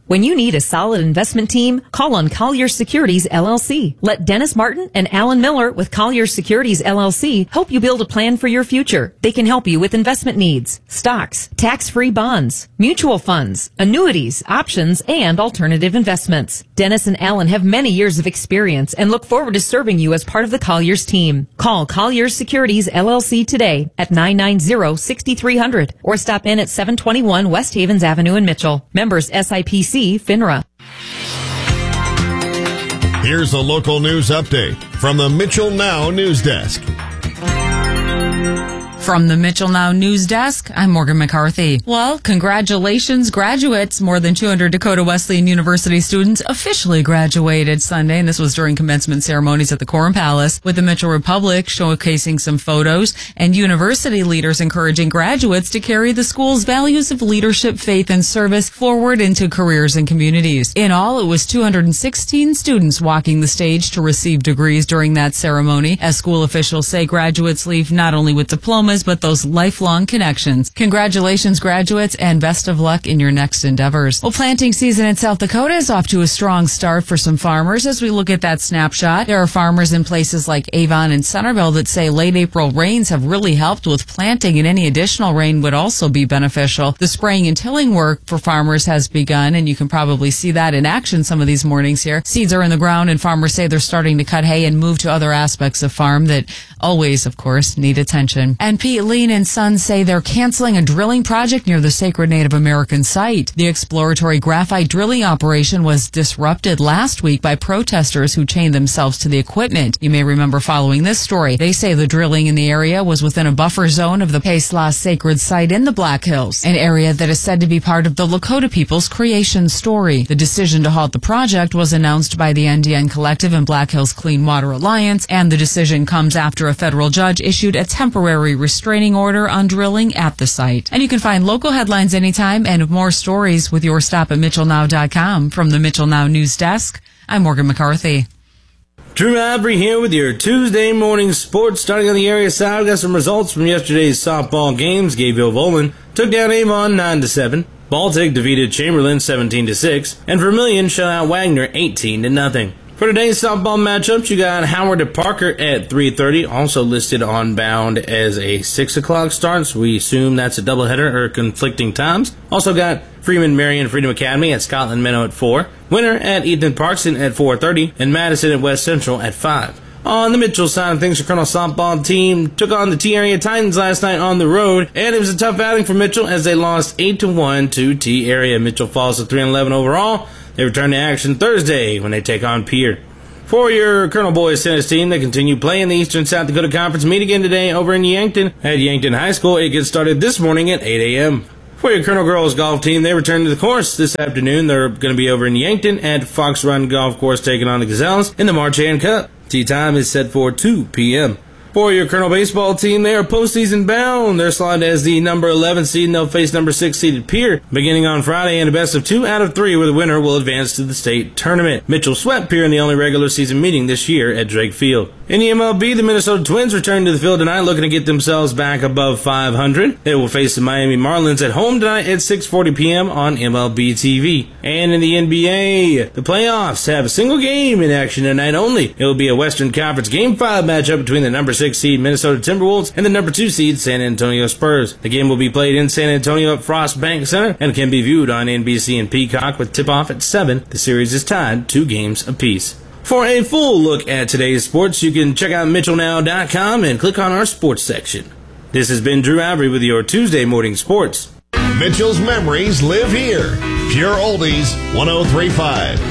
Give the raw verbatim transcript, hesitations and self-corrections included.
When you need a solid investment team, call on Collier Securities, L L C. Let Dennis Martin and Alan Miller with Collier Securities, L L C help you build a plan for your future. They can help you with investment needs, stocks, tax-free bonds, mutual funds, annuities, options, and alternative investments. Dennis and Alan have many years of experience and look forward to serving you as part of the Colliers team. Call Collier Securities, L L C today at nine nine zero, six three zero zero or stop in at seven twenty-one West Havens Avenue in Mitchell. Members S I P C, FINRA. Here's a local news update from the Mitchell Now News Desk. From the Mitchell Now News Desk, I'm Morgan McCarthy. Well, congratulations, graduates. More than two hundred Dakota Wesleyan University students officially graduated Sunday, and this was during commencement ceremonies at the Quorum Palace, with the Mitchell Republic showcasing some photos and university leaders encouraging graduates to carry the school's values of leadership, faith, and service forward into careers and communities. In all, it was two hundred sixteen students walking the stage to receive degrees during that ceremony. As school officials say, graduates leave not only with diplomas, but those lifelong connections. Congratulations, graduates, and best of luck in your next endeavors. Well, planting season in South Dakota is off to a strong start for some farmers. As we look at that snapshot, there are farmers in places like Avon and Centerville that say late April rains have really helped with planting, and any additional rain would also be beneficial. The spraying and tilling work for farmers has begun, and you can probably see that in action some of these mornings here. Seeds are in the ground, and farmers say they're starting to cut hay and move to other aspects of farm that always, of course, need attention. And Pete Lean and Sons say they're canceling a drilling project near the sacred Native American site. The exploratory graphite drilling operation was disrupted last week by protesters who chained themselves to the equipment. You may remember following this story. They say the drilling in the area was within a buffer zone of the Pesla sacred site in the Black Hills, an area that is said to be part of the Lakota people's creation story. The decision to halt the project was announced by the N D N Collective and Black Hills Clean Water Alliance, and the decision comes after a federal judge issued a temporary restraining order on drilling at the site. And you can find local headlines anytime and more stories with your stop at mitchell now dot com. From the Mitchell Now News Desk, I'm Morgan McCarthy. Drew Avery here with your Tuesday morning sports. Starting on the area side, we got some results from yesterday's softball games. Gayville Volin took down Avon nine to seven. Baltic defeated Chamberlain seventeen to six. And Vermilion shut out Wagner eighteen to nothing. For today's softball matchups, you got Howard at Parker at three thirty, also listed on Bound as a six o'clock start, so we assume that's a doubleheader or conflicting times. Also got Freeman Marion Freedom Academy at Scotland Minnow at four, Winter at Ethan Parkson at four thirty, and Madison at West Central at five. On the Mitchell side of things, the Colonel softball team took on the T-Area Titans last night on the road, and it was a tough outing for Mitchell as they lost eight to one to T-Area. Mitchell falls to three and eleven overall. They return to action Thursday when they take on Pierre. For your Colonel Boys tennis team, they continue playing the Eastern South Dakota Conference meet again today over in Yankton at Yankton High School. It gets started this morning at eight a.m. For your Colonel Girls golf team, they return to the course this afternoon. They're going to be over in Yankton at Fox Run Golf Course taking on the Gazelles in the Marchand Cup. Tee time is set for two p.m. For your Colonel baseball team, they are postseason bound. They're slotted as the number eleven seed, and they'll face number six seeded Pierre beginning on Friday, and a best of two out of three where the winner will advance to the state tournament. Mitchell swept Pierre in the only regular season meeting this year at Drake Field. In the M L B, the Minnesota Twins return to the field tonight looking to get themselves back above five hundred. They will face the Miami Marlins at home tonight at six forty p.m. on M L B T V. And in the N B A, the playoffs have a single game in action tonight only. It will be a Western Conference Game five matchup between the number six seed Minnesota Timberwolves and the number two seed San Antonio Spurs. The game will be played in San Antonio at Frost Bank Center and can be viewed on N B C and Peacock with tip-off at seven. The series is tied two games apiece. For a full look at today's sports, you can check out mitchell now dot com and click on our sports section. This has been Drew Avery with your Tuesday morning sports. Mitchell's memories live here. Pure Oldies one oh three point five.